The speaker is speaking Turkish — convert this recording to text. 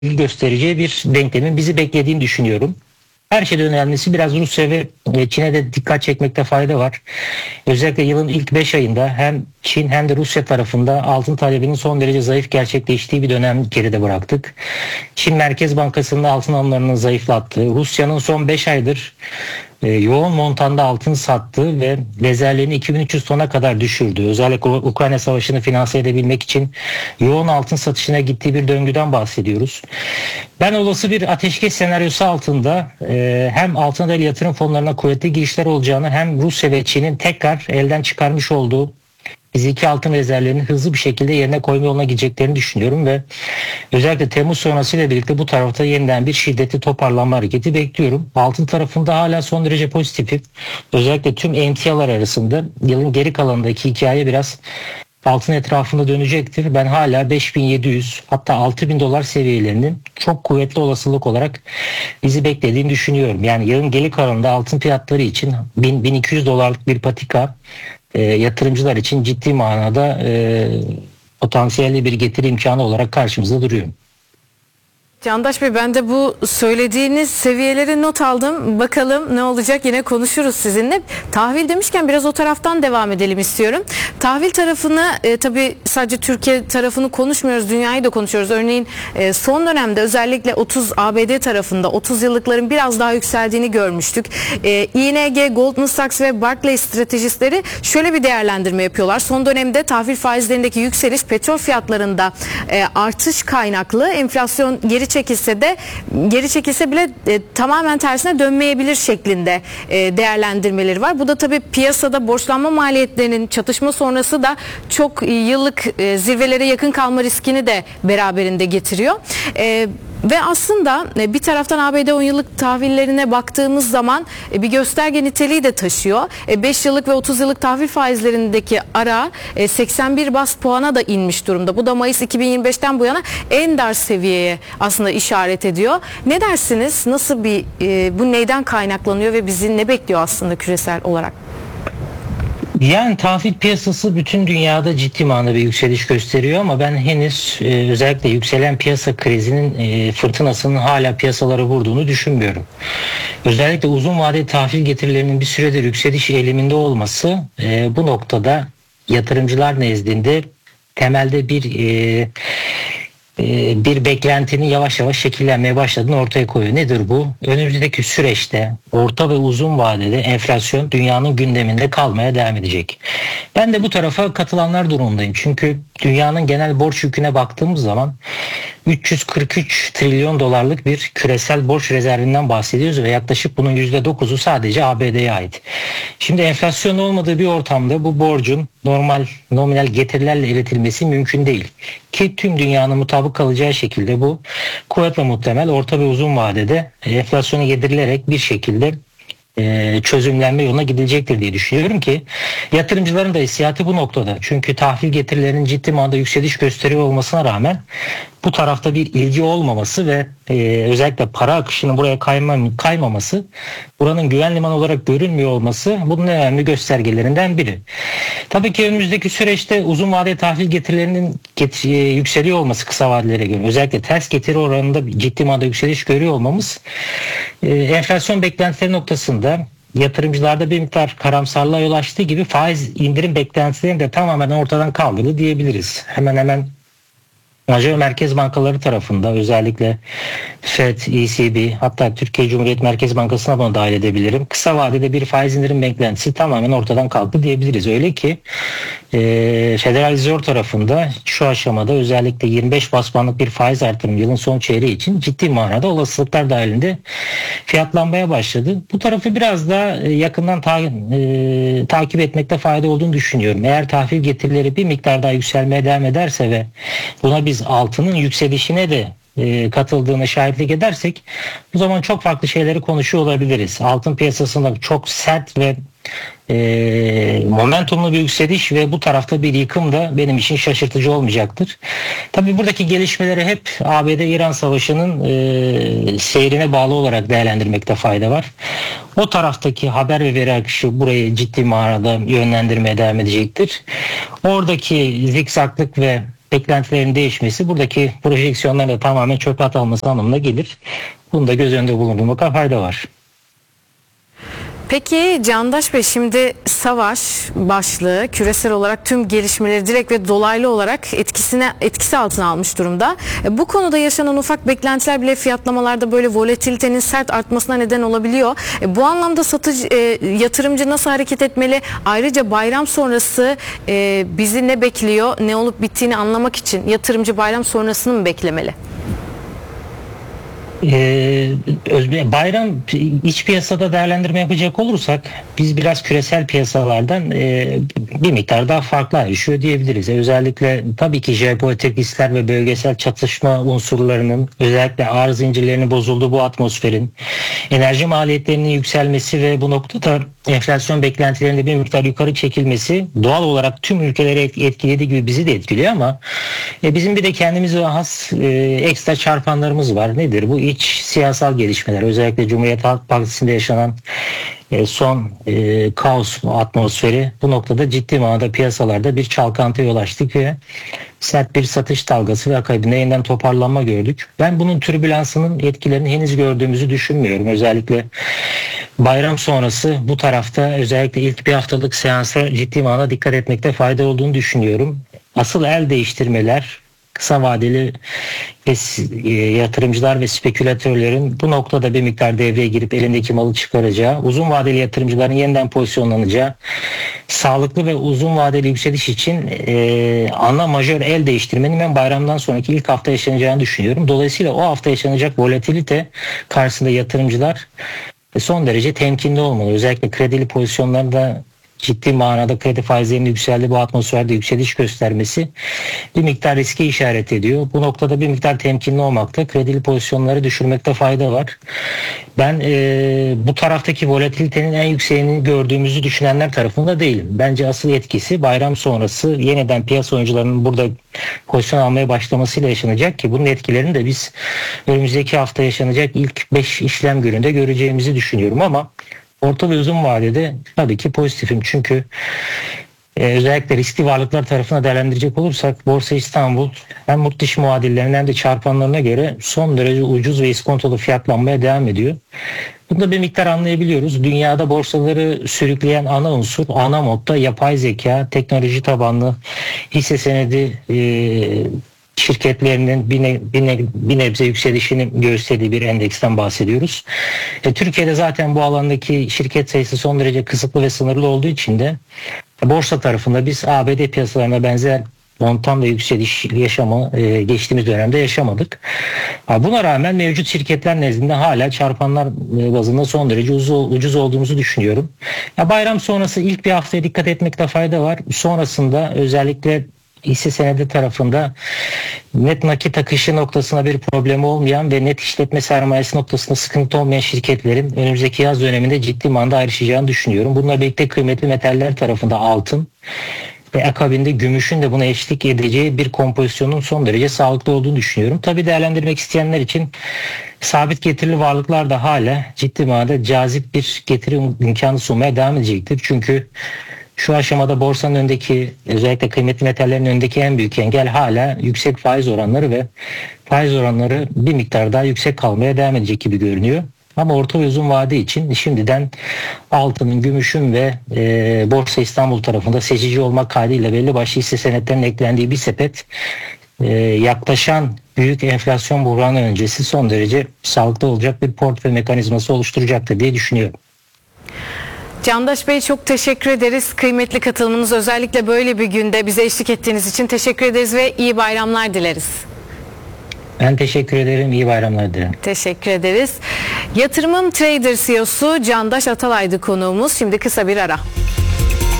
göstereceği bir denklemin bizi beklediğini düşünüyorum. Her şeyden önemlisi biraz Rusya ve Çin'e de dikkat çekmekte fayda var. Özellikle yılın ilk 5 ayında hem Çin hem de Rusya tarafında altın talebinin son derece zayıf gerçekleştiği bir dönem geride bıraktık. Çin Merkez Bankası'nın altın alımlarını zayıflattı. Rusya'nın son 5 aydır yoğun montanda altın sattığı ve rezervlerini 2300 tona kadar düşürdü. Özellikle Ukrayna Savaşı'nı finanse edebilmek için yoğun altın satışına gittiği bir döngüden bahsediyoruz. Ben olası bir ateşkes senaryosu altında hem altın ve yatırım fonlarına kuvvetli girişler olacağını hem Rusya ve Çin'in tekrar elden çıkarmış olduğu fiziki altın rezervlerini hızlı bir şekilde yerine koyma yoluna gideceklerini düşünüyorum ve özellikle Temmuz sonrasıyla birlikte bu tarafta yeniden bir şiddetli toparlanma hareketi bekliyorum. Altın tarafında hala son derece pozitifim. Özellikle tüm emtialar arasında yılın geri kalanındaki hikaye biraz altın etrafında dönecektir. Ben hala 5.700 hatta 6.000 dolar seviyelerinin çok kuvvetli olasılık olarak bizi beklediğini düşünüyorum. Yani yılın geri kalanında altın fiyatları için 1000-1200 dolarlık bir patika yatırımcılar için ciddi manada potansiyelli bir getiri imkanı olarak karşımızda duruyor. Candaş Bey, ben de bu söylediğiniz seviyeleri not aldım. Bakalım ne olacak, yine konuşuruz sizinle. Tahvil demişken biraz o taraftan devam edelim istiyorum. Tahvil tarafını tabii sadece Türkiye tarafını konuşmuyoruz, dünyayı da konuşuyoruz. Örneğin son dönemde özellikle 30 ABD tarafında 30 yıllıkların biraz daha yükseldiğini görmüştük. ING, Goldman Sachs ve Barclays stratejistleri şöyle bir değerlendirme yapıyorlar. Son dönemde tahvil faizlerindeki yükseliş petrol fiyatlarında artış kaynaklı, enflasyon geri çekilse bile tamamen tersine dönmeyebilir şeklinde değerlendirmeleri var. Bu da tabii piyasada borçlanma maliyetlerinin çatışma sonrası da çok yıllık zirvelere yakın kalma riskini de beraberinde getiriyor. Ve aslında bir taraftan ABD 10 yıllık tahvillerine baktığımız zaman bir gösterge niteliği de taşıyor. 5 yıllık ve 30 yıllık tahvil faizlerindeki ara 81 bas puana da inmiş durumda. Bu da Mayıs 2025'ten bu yana en dar seviyeye aslında işaret ediyor. Ne dersiniz? Nasıl bu neyden kaynaklanıyor ve bizi ne bekliyor aslında küresel olarak? Yani tahvil piyasası bütün dünyada ciddi manada bir yükseliş gösteriyor ama ben henüz özellikle yükselen piyasa krizinin fırtınasının hala piyasalara vurduğunu düşünmüyorum. Özellikle uzun vadeli tahvil getirilerinin bir süredir yükseliş eğiliminde olması bu noktada yatırımcılar nezdinde temelde bir beklentinin yavaş yavaş şekillenmeye başladığını ortaya koyuyor. Nedir bu? Önümüzdeki süreçte orta ve uzun vadede enflasyon dünyanın gündeminde kalmaya devam edecek. Ben de bu tarafa katılanlar durumundayım. Çünkü dünyanın genel borç yüküne baktığımız zaman 343 trilyon dolarlık bir küresel borç rezervinden bahsediyoruz ve yaklaşık bunun %9'u sadece ABD'ye ait. Şimdi enflasyon olmadığı bir ortamda bu borcun nominal getirilerle iletilmesi mümkün değil. Ki tüm dünyanın mutabık kalacağı şekilde bu kuvvetle muhtemel orta ve uzun vadede enflasyona yedirilerek bir şekilde çözümlenme yoluna gidilecektir diye düşünüyorum ki yatırımcıların da hissiyatı bu noktada. Çünkü tahvil getirilerinin ciddi manada yükseliş gösteriyor olmasına rağmen bu tarafta bir ilgi olmaması ve özellikle para akışının buraya kaymaması, buranın güven limanı olarak görünmüyor olması bunun önemli göstergelerinden biri. Tabii ki önümüzdeki süreçte uzun vadeli tahvil getirilerinin yükseliyor olması kısa vadelere göre, özellikle ters getiri oranında ciddi manada yükseliş görüyor olmamız enflasyon beklentileri noktasında yatırımcılarda bir miktar karamsarlığa yol açtığı gibi faiz indirim beklentilerini de tamamen ortadan kaldırdı diyebiliriz. Hemen hemen majör merkez bankaları tarafında özellikle FED, ECB, hatta Türkiye Cumhuriyet Merkez Bankası'na bunu dahil edebilirim. Kısa vadede bir faiz indirim beklentisi tamamen ortadan kalktı diyebiliriz. Öyle ki Federal Reserve tarafında şu aşamada özellikle 25 bas puanlık bir faiz artırımı yılın son çeyreği için ciddi manada olasılıklar dahilinde fiyatlanmaya başladı. Bu tarafı biraz daha yakından takip etmekte fayda olduğunu düşünüyorum. Eğer tahvil getirileri bir miktar daha yükselmeye devam ederse ve buna biz altının yükselişine de katıldığına şahitlik edersek o zaman çok farklı şeyleri konuşuyor olabiliriz. Altın piyasasında çok sert ve momentumlu bir yükseliş ve bu tarafta bir yıkım da benim için şaşırtıcı olmayacaktır. Tabii buradaki gelişmeleri hep ABD-İran Savaşı'nın seyrine bağlı olarak değerlendirmekte fayda var. O taraftaki haber ve veri akışı burayı ciddi manada yönlendirmeye devam edecektir. Oradaki zikzaklık ve beklentilerin değişmesi buradaki projeksiyonların da tamamen çöpe atılması anlamına gelir. Bunu da göz önünde bulundurmakta fayda var. Peki Candaş Bey, şimdi savaş başlığı küresel olarak tüm gelişmeleri direkt ve dolaylı olarak etkisi altına almış durumda. Bu konuda yaşanan ufak beklentiler bile fiyatlamalarda böyle volatilitenin sert artmasına neden olabiliyor. Bu anlamda yatırımcı nasıl hareket etmeli? Ayrıca bayram sonrası bizi ne bekliyor? Ne olup bittiğini anlamak için yatırımcı bayram sonrasını mı beklemeli? Bayram iç piyasada değerlendirme yapacak olursak biz biraz küresel piyasalardan bir miktar daha farklı ayrışıyor diyebiliriz. Özellikle tabii ki jeopolitik riskler ve bölgesel çatışma unsurlarının, özellikle arz zincirlerinin bozulduğu bu atmosferin, enerji maliyetlerinin yükselmesi ve bu noktada enflasyon beklentilerinde bir miktar yukarı çekilmesi doğal olarak tüm ülkeleri etkilediği gibi bizi de etkiliyor ama bizim bir de kendimize has ekstra çarpanlarımız var. Nedir bu? İç siyasal gelişmeler, özellikle Cumhuriyet Halk Partisi'nde yaşanan son kaos atmosferi bu noktada ciddi manada piyasalarda bir çalkantıya yol açtık ve sert bir satış dalgası ve akabinde yeniden toparlanma gördük. Ben bunun türbülansının etkilerini henüz gördüğümüzü düşünmüyorum. Özellikle bayram sonrası bu tarafta özellikle ilk bir haftalık seansa ciddi manada dikkat etmekte fayda olduğunu düşünüyorum. Asıl el değiştirmeler, kısa vadeli yatırımcılar ve spekülatörlerin bu noktada bir miktar devreye girip elindeki malı çıkaracağı, uzun vadeli yatırımcıların yeniden pozisyonlanacağı, sağlıklı ve uzun vadeli yükseliş için ana majör el değiştirmenin ben bayramdan sonraki ilk hafta yaşanacağını düşünüyorum. Dolayısıyla o hafta yaşanacak volatilite karşısında yatırımcılar son derece temkinli olmalı. Özellikle kredili pozisyonlarda ciddi manada kredi faizlerinin yükseldiği bu atmosferde yükseliş göstermesi bir miktar riske işaret ediyor. Bu noktada bir miktar temkinli olmakta, kredili pozisyonları düşürmekte fayda var. Ben bu taraftaki volatilitenin en yükseğini gördüğümüzü düşünenler tarafında değilim. Bence asıl etkisi bayram sonrası yeniden piyasa oyuncularının burada pozisyon almaya başlamasıyla yaşanacak ki bunun etkilerini de biz önümüzdeki hafta yaşanacak ilk 5 işlem gününde göreceğimizi düşünüyorum ama orta ve uzun vadede tabii ki pozitifim. Çünkü özellikle riskli varlıklar tarafına değerlendirecek olursak Borsa İstanbul hem yurt dışı muadillerine hem de çarpanlarına göre son derece ucuz ve iskontolu fiyatlanmaya devam ediyor. Bunu da bir miktar anlayabiliyoruz. Dünyada borsaları sürükleyen ana unsur, ana modda yapay zeka, teknoloji tabanlı hisse senedi şirketlerinin bir nebze yükselişini gösterdiği bir endeksten bahsediyoruz. Türkiye'de zaten bu alandaki şirket sayısı son derece kısıtlı ve sınırlı olduğu için de borsa tarafında biz ABD piyasalarına benzer montan ve yükseliş yaşamı geçtiğimiz dönemde yaşamadık. Buna rağmen mevcut şirketler nezdinde hala çarpanlar bazında son derece ucuz olduğumuzu düşünüyorum. Bayram sonrası ilk bir haftaya dikkat etmekte fayda var. Sonrasında özellikle hisse senedi tarafında net nakit akışı noktasına bir problemi olmayan ve net işletme sermayesi noktasında sıkıntı olmayan şirketlerin önümüzdeki yaz döneminde ciddi manada ayrışacağını düşünüyorum. Bununla birlikte kıymetli metaller tarafında altın ve akabinde gümüşün de buna eşlik edeceği bir kompozisyonun son derece sağlıklı olduğunu düşünüyorum. Tabii değerlendirmek isteyenler için sabit getirili varlıklar da hala ciddi manada cazip bir getiri imkanı sunmaya devam edecektir. Çünkü şu aşamada borsanın önündeki, özellikle kıymetli metallerin önündeki en büyük engel hala yüksek faiz oranları ve faiz oranları bir miktar daha yüksek kalmaya devam edecek gibi görünüyor. Ama orta ve uzun vade için şimdiden altının, gümüşün ve Borsa İstanbul tarafında seçici olmak kaydıyla belli başlı hisse senetlerinin eklendiği bir sepet yaklaşan büyük enflasyon buhranı öncesi son derece sağlıklı olacak bir portföy mekanizması oluşturacaktır diye düşünüyorum. Candaş Bey, çok teşekkür ederiz. Kıymetli katılımınız, özellikle böyle bir günde bize eşlik ettiğiniz için teşekkür ederiz ve iyi bayramlar dileriz. Ben teşekkür ederim. İyi bayramlar dilerim. Teşekkür ederiz. Yatırımım Trader CEO'su Candaş Atalay'dı konuğumuz. Şimdi kısa bir ara.